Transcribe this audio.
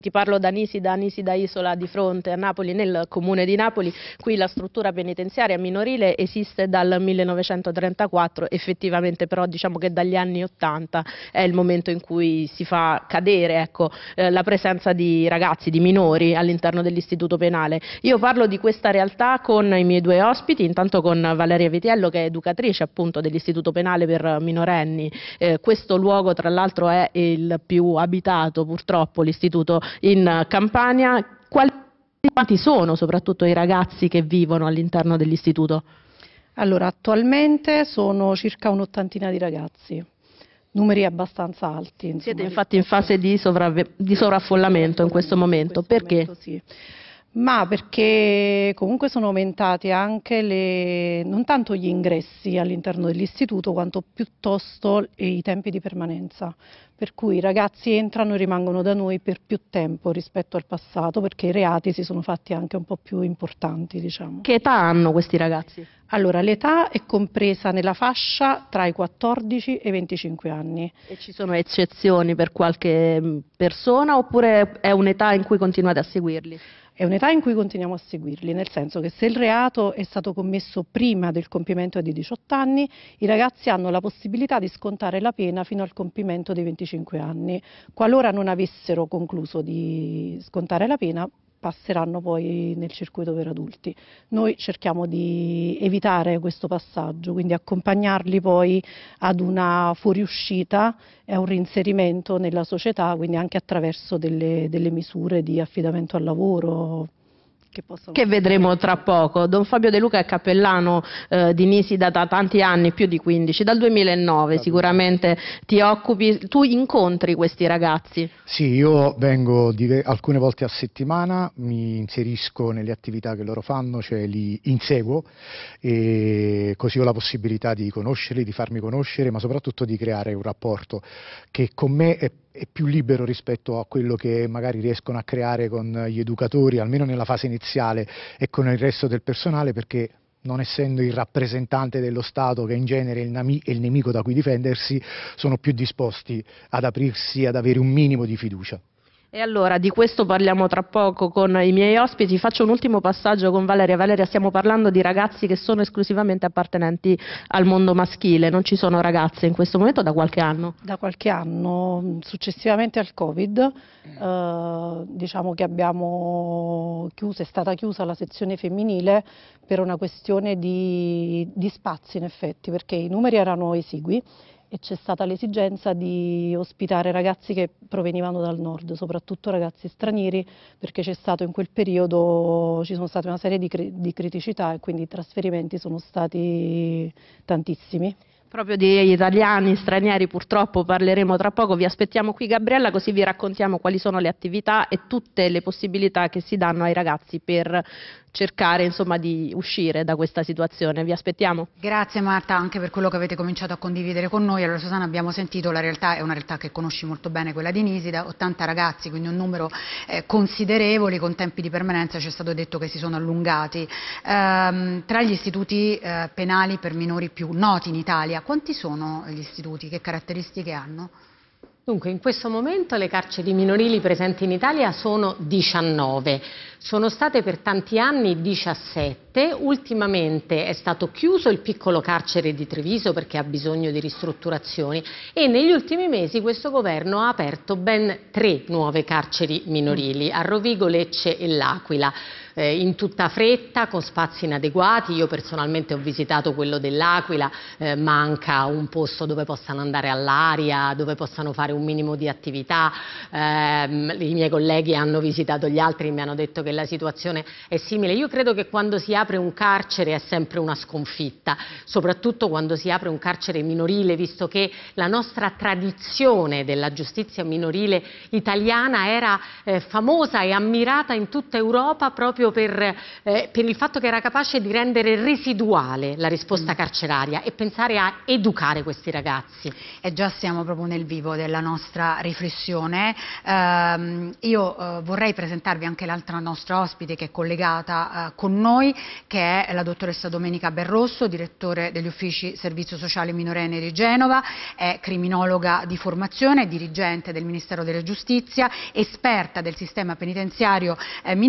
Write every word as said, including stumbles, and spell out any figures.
Ti parlo da Nisida, Nisida Isola di fronte a Napoli, nel comune di Napoli. Qui la struttura penitenziaria minorile esiste dal millenovecentotrentaquattro, effettivamente però diciamo che dagli anni ottanta è il momento in cui si fa cadere ecco, eh, la presenza di ragazzi, di minori all'interno dell'istituto penale. Io parlo di questa realtà con i miei due ospiti, intanto con Valeria Vitiello che è educatrice appunto dell'istituto penale per minorenni. Eh, questo luogo tra l'altro è il più abitato purtroppo, l'istituto in Campania. Quanti sono soprattutto i ragazzi che vivono all'interno dell'istituto? Allora, attualmente sono circa un'ottantina di ragazzi, numeri abbastanza alti. Insomma, siete infatti in fase di, di sovraffollamento in questo momento, in questo perché? Momento, sì. Ma perché comunque sono aumentati anche le, non tanto gli ingressi all'interno dell'istituto quanto piuttosto i tempi di permanenza, per cui i ragazzi entrano e rimangono da noi per più tempo rispetto al passato perché i reati si sono fatti anche un po' più importanti, diciamo. Che età hanno questi ragazzi? Allora, l'età è compresa nella fascia tra i quattordici e i venticinque anni. E ci sono eccezioni per qualche persona oppure è un'età in cui continuate a seguirli? È un'età in cui continuiamo a seguirli, nel senso che se il reato è stato commesso prima del compimento di diciotto anni, i ragazzi hanno la possibilità di scontare la pena fino al compimento dei venticinque anni. Qualora non avessero concluso di scontare la pena, passeranno poi nel circuito per adulti. Noi cerchiamo di evitare questo passaggio, quindi accompagnarli poi ad una fuoriuscita e a un reinserimento nella società, quindi anche attraverso delle, delle misure di affidamento al lavoro. Che, che vedremo tra poco. Don Fabio De Luca è cappellano eh, di Nisida da tanti anni, più di quindici, dal duemilanove sicuramente ti occupi, tu incontri questi ragazzi? Sì, io vengo alcune volte a settimana, mi inserisco nelle attività che loro fanno, cioè li inseguo e così ho la possibilità di conoscerli, di farmi conoscere, ma soprattutto di creare un rapporto che con me è è più libero rispetto a quello che magari riescono a creare con gli educatori, almeno nella fase iniziale, e con il resto del personale, perché non essendo il rappresentante dello Stato, che in genere è il, è il nemico da cui difendersi, sono più disposti ad aprirsi, ad avere un minimo di fiducia. E allora di questo parliamo tra poco con i miei ospiti. Faccio un ultimo passaggio con Valeria. Valeria, stiamo parlando di ragazzi che sono esclusivamente appartenenti al mondo maschile, non ci sono ragazze in questo momento da qualche anno? Da qualche anno, successivamente al Covid, eh, diciamo che abbiamo chiuso, è stata chiusa la sezione femminile per una questione di, di spazi in effetti, perché i numeri erano esigui e c'è stata l'esigenza di ospitare ragazzi che provenivano dal nord, soprattutto ragazzi stranieri, perché c'è stato in quel periodo, ci sono state una serie di, di criticità e quindi i trasferimenti sono stati tantissimi. Proprio di italiani, stranieri purtroppo parleremo tra poco, vi aspettiamo qui Gabriella così vi raccontiamo quali sono le attività e tutte le possibilità che si danno ai ragazzi per cercare insomma di uscire da questa situazione, vi aspettiamo. Grazie Marta anche per quello che avete cominciato a condividere con noi. Allora Susanna, abbiamo sentito, la realtà è una realtà che conosci molto bene, quella di Nisida, ottanta ragazzi, quindi un numero eh, considerevole, con tempi di permanenza ci è stato detto che si sono allungati. Ehm, tra gli istituti eh, penali per minori più noti in Italia, quanti sono gli istituti? Che caratteristiche hanno? Dunque, in questo momento le carceri minorili presenti in Italia sono diciannove, sono state per tanti anni diciassette, ultimamente è stato chiuso il piccolo carcere di Treviso perché ha bisogno di ristrutturazioni e negli ultimi mesi questo governo ha aperto ben tre nuove carceri minorili, a Rovigo, Lecce e L'Aquila. Eh, in tutta fretta, con spazi inadeguati. Io personalmente ho visitato quello dell'Aquila, eh, manca un posto dove possano andare all'aria, dove possano fare un minimo di attività. Eh, i miei colleghi hanno visitato gli altri e mi hanno detto che la situazione è simile. Io credo che quando si apre un carcere è sempre una sconfitta, soprattutto quando si apre un carcere minorile, visto che la nostra tradizione della giustizia minorile italiana era eh, famosa e ammirata in tutta Europa proprio proprio per, eh, per il fatto che era capace di rendere residuale la risposta mm. carceraria e pensare a educare questi ragazzi. E già siamo proprio nel vivo della nostra riflessione. Eh, io eh, vorrei presentarvi anche l'altra nostra ospite che è collegata eh, con noi, che è la dottoressa Domenica Berrosso, direttore degli uffici Servizio Sociale Minorenne di Genova, è criminologa di formazione, dirigente del Ministero della Giustizia, esperta del sistema penitenziario eh,